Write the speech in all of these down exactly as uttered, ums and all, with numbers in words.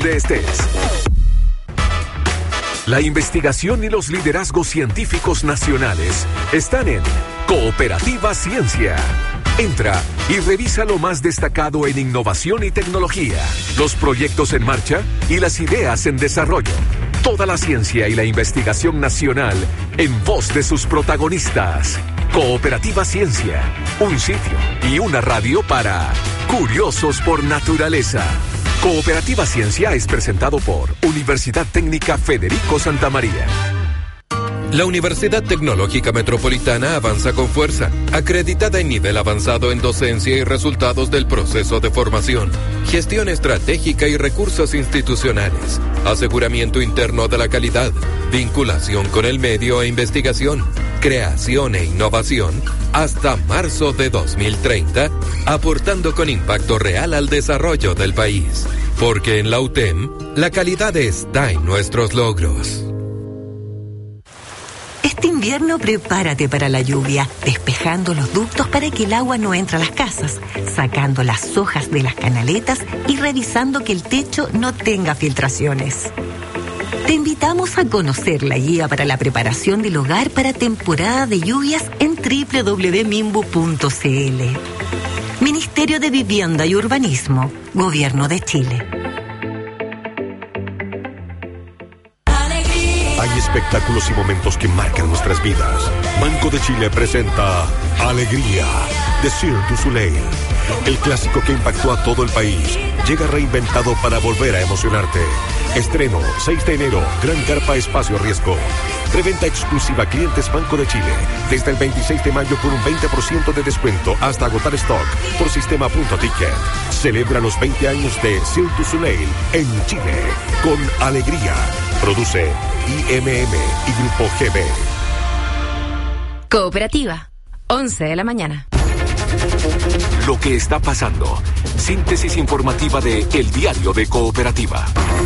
de estés. La investigación y los liderazgos científicos nacionales están en Cooperativa Ciencia. Entra y revisa lo más destacado en innovación y tecnología, los proyectos en marcha y las ideas en desarrollo. Toda la ciencia y la investigación nacional en voz de sus protagonistas. Cooperativa Ciencia, un sitio y una radio para curiosos por naturaleza. Cooperativa Ciencia es presentado por Universidad Técnica Federico Santa María. La Universidad Tecnológica Metropolitana avanza con fuerza, acreditada en nivel avanzado en docencia y resultados del proceso de formación, gestión estratégica y recursos institucionales, aseguramiento interno de la calidad, vinculación con el medio e investigación, creación e innovación, hasta marzo de dos mil treinta, aportando con impacto real al desarrollo del país. Porque en la U T E M, la calidad está en nuestros logros. Este invierno prepárate para la lluvia, despejando los ductos para que el agua no entre a las casas, sacando las hojas de las canaletas y revisando que el techo no tenga filtraciones. Te invitamos a conocer la guía para la preparación del hogar para temporada de lluvias en doble u doble u doble u punto mimbu punto c l. Ministerio de Vivienda y Urbanismo, Gobierno de Chile. Hay espectáculos y momentos que marcan nuestras vidas. Banco de Chile presenta Alegría, de Cirque du Soleil. El clásico que impactó a todo el país llega reinventado para volver a emocionarte. Estreno seis de enero, Gran Carpa Espacio Riesgo. Preventa exclusiva clientes Banco de Chile. Desde el veintiséis de mayo por un veinte por ciento de descuento hasta agotar stock por sistema.ticket. Celebra los veinte años de Cirque du Soleil en Chile con Alegría. Produce I M M y Grupo G B. Cooperativa, once de la mañana. Lo que está pasando. Síntesis informativa de El Diario de Cooperativa.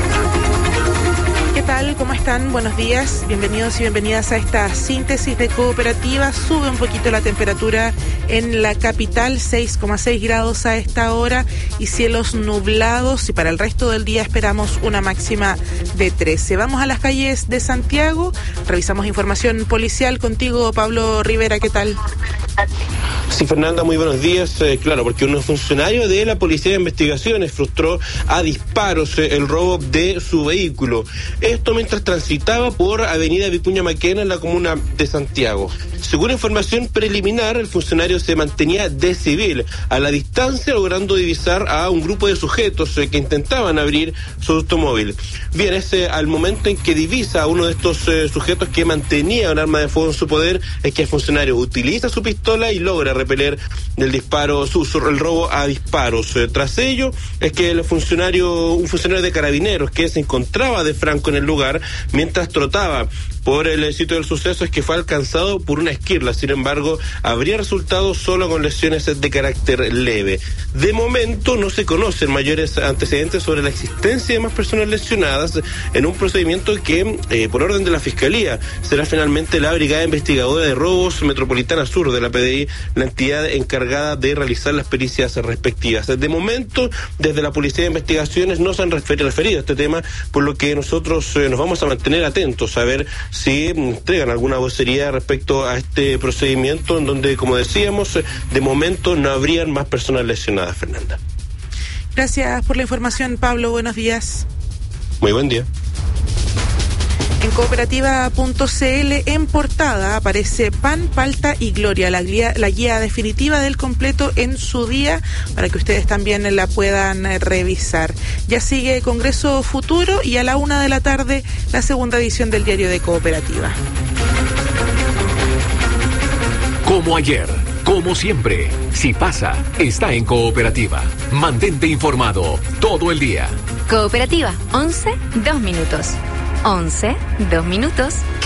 ¿Qué tal? ¿Cómo están? Buenos días. Bienvenidos y bienvenidas a esta síntesis de Cooperativa. Sube un poquito la temperatura en la capital, seis coma seis grados a esta hora y cielos nublados, y para el resto del día esperamos una máxima de trece. Vamos a las calles de Santiago, revisamos información policial contigo, Pablo Rivera. ¿Qué tal? Sí, Fernanda, muy buenos días. Eh, claro, porque un funcionario de la Policía de Investigaciones frustró a disparos eh, el robo de su vehículo. Esto mientras transitaba por Avenida Vicuña Maquena en la comuna de Santiago. Según información preliminar, el funcionario se mantenía de civil a la distancia, logrando divisar a un grupo de sujetos eh, que intentaban abrir su automóvil. Bien, es eh, al momento en que divisa a uno de estos eh, sujetos que mantenía un arma de fuego en su poder, es que el funcionario utiliza su pistola y logra repeler del disparo, su, su, el robo a disparos. Eh, tras ello, es que el funcionario, un funcionario de Carabineros que se encontraba de franco en el lugar mientras trotaba por el sitio del suceso, es que fue alcanzado por una esquirla. Sin embargo, habría resultado solo con lesiones de carácter leve. De momento no se conocen mayores antecedentes sobre la existencia de más personas lesionadas en un procedimiento que, eh, por orden de la Fiscalía, será finalmente la Brigada Investigadora de Robos Metropolitana Sur de la P D I, la entidad encargada de realizar las pericias respectivas. De momento, desde la Policía de Investigaciones no se han referido a este tema, por lo que nosotros eh, nos vamos a mantener atentos a ver si entregan alguna vocería respecto a este procedimiento, en donde, como decíamos, de momento no habrían más personas lesionadas, Fernanda. Gracias por la información, Pablo. Buenos días. Muy buen día. En cooperativa punto c l en portada aparece Pan, Palta y Gloria, la guía, la guía definitiva del completo en su día, para que ustedes también la puedan revisar. Ya sigue Congreso Futuro y a la una de la tarde la segunda edición del Diario de Cooperativa. Como ayer, como siempre, si pasa, está en Cooperativa. Mantente informado todo el día. Cooperativa, once, dos minutos. once, dos minutos.